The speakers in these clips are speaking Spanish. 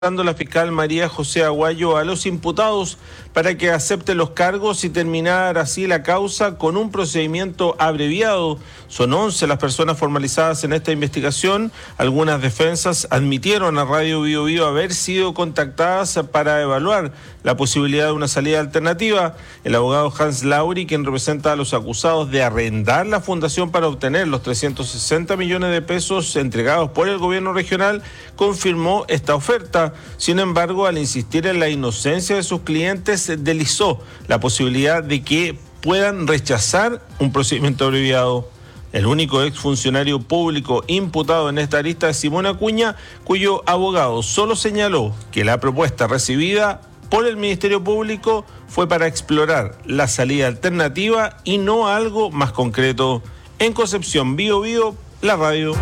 dando la fiscal María José Aguayo a los imputados para que acepten los cargos y terminar así la causa con un procedimiento abreviado. Son 11 las personas formalizadas en esta investigación. Algunas defensas admitieron a Radio Bío Bío haber sido contactadas para evaluar la posibilidad de una salida alternativa. El abogado Hans Lauri, quien representa a los acusados de arrendar la fundación para obtener los 360 millones de pesos entregados por el gobierno regional, confirmó esta oferta. Sin embargo, al insistir en la inocencia de sus clientes, deslizó la posibilidad de que puedan rechazar un procedimiento abreviado. El único exfuncionario público imputado en esta lista es Simón Acuña, cuyo abogado solo señaló que la propuesta recibida por el Ministerio Público fue para explorar la salida alternativa y no algo más concreto. En Concepción, Bío Bío, la radio.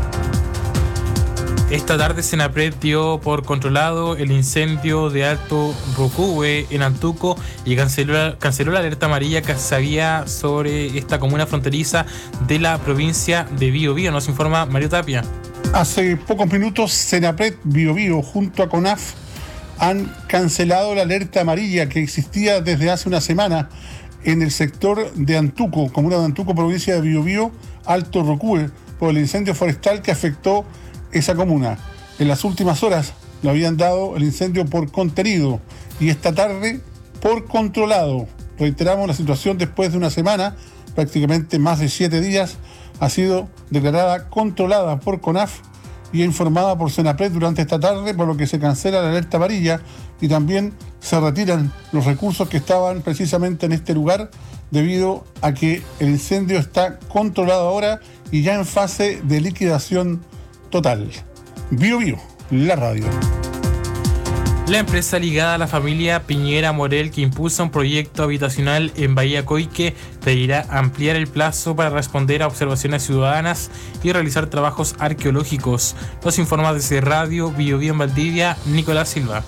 Esta tarde Senapred dio por controlado el incendio de Alto Rucúe en Antuco y canceló la alerta amarilla que se había sobre esta comuna fronteriza de la provincia de Bío Bío. Nos informa Mario Tapia. Hace pocos minutos Senapred Bío Bío junto a CONAF han cancelado la alerta amarilla que existía desde hace una semana en el sector de Antuco, comuna de Antuco, provincia de Bío Bío, Alto Rucúe, por el incendio forestal que afectó esa comuna. En las últimas horas lo habían dado el incendio por contenido y esta tarde por controlado. Reiteramos, la situación después de una semana, prácticamente más de 7 días, ha sido declarada controlada por CONAF y informada por Senapred durante esta tarde, por lo que se cancela la alerta amarilla y también se retiran los recursos que estaban precisamente en este lugar debido a que el incendio está controlado ahora y ya en fase de liquidación total. Bío Bío, la radio. La empresa ligada a la familia Piñera Morel, que impulsa un proyecto habitacional en Bahía Coique, pedirá ampliar el plazo para responder a observaciones ciudadanas y realizar trabajos arqueológicos. Nos informa desde Radio Bío Bío en Valdivia, Nicolás Silva.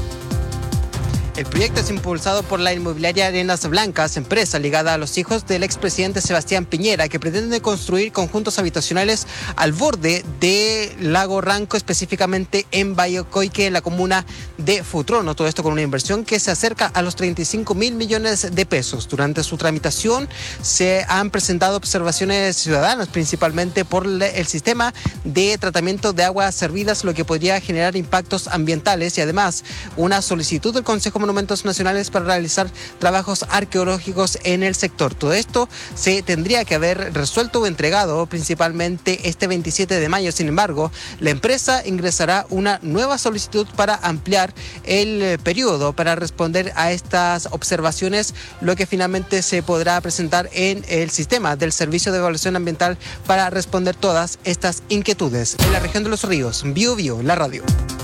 El proyecto es impulsado por la inmobiliaria Arenas Blancas, empresa ligada a los hijos del expresidente Sebastián Piñera, que pretende construir conjuntos habitacionales al borde de Lago Ranco, específicamente en Bahía Coique, en la comuna de Futrono. Todo esto con una inversión que se acerca a los 35.000 millones de pesos. Durante su tramitación se han presentado observaciones ciudadanas, principalmente por el sistema de tratamiento de aguas servidas, lo que podría generar impactos ambientales, y además una solicitud del Consejo Monumentos Nacionales para realizar trabajos arqueológicos en el sector. Todo esto se tendría que haber resuelto o entregado principalmente este 27 de mayo. Sin embargo, la empresa ingresará una nueva solicitud para ampliar el periodo para responder a estas observaciones, lo que finalmente se podrá presentar en el sistema del Servicio de Evaluación Ambiental para responder todas estas inquietudes. En la región de Los Ríos, Bío Bío, la radio.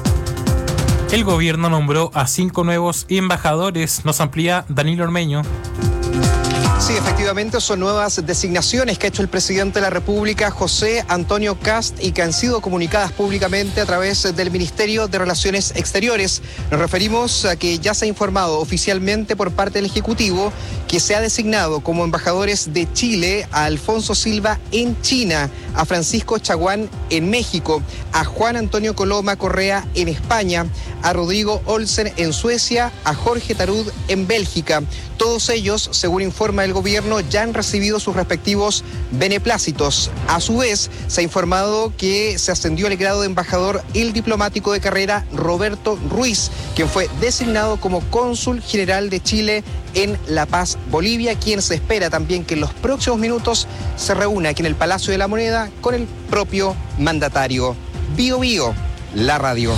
El gobierno nombró a 5 nuevos embajadores. Nos amplía Danilo Ormeño. Sí, efectivamente son nuevas designaciones que ha hecho el presidente de la República, José Antonio Kast, y que han sido comunicadas públicamente a través del Ministerio de Relaciones Exteriores. Nos referimos a que ya se ha informado oficialmente por parte del Ejecutivo que se ha designado como embajadores de Chile a Alfonso Silva en China, a Francisco Chaguán en México, a Juan Antonio Coloma Correa en España, a Rodrigo Olsen en Suecia, a Jorge Tarud en Bélgica. Todos ellos, según informa el gobierno, ya han recibido sus respectivos beneplácitos. A su vez, se ha informado que se ascendió al grado de embajador el diplomático de carrera Roberto Ruiz, quien fue designado como cónsul general de Chile en La Paz, Bolivia, quien se espera también que en los próximos minutos se reúna aquí en el Palacio de la Moneda con el propio mandatario. Bío Bío, la radio.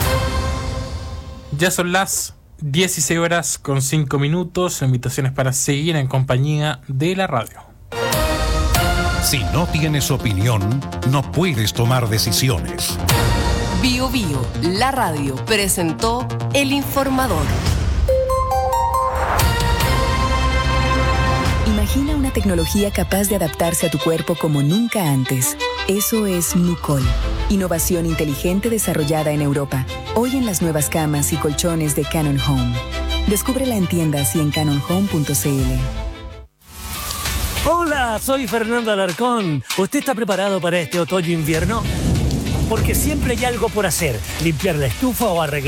Ya son las 16:05. Invitaciones para seguir en compañía de la radio. Si no tienes opinión, no puedes tomar decisiones. Bío Bío, la radio, presentó El Informador. Imagina una tecnología capaz de adaptarse a tu cuerpo como nunca antes. Eso es Nucol. Innovación inteligente desarrollada en Europa. Hoy en las nuevas camas y colchones de Canon Home. Descúbrela en tiendas y en canonhome.cl. Hola, soy Fernando Alarcón. ¿Usted está preparado para este otoño-invierno? porque siempre hay algo por hacer. Limpiar la estufa o arreglar